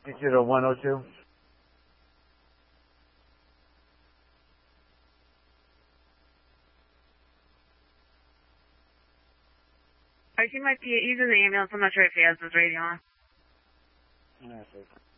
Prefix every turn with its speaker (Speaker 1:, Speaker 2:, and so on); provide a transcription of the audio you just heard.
Speaker 1: 80102.
Speaker 2: He might be, he's in the ambulance. I'm not sure if he has his radio on.
Speaker 1: Yeah,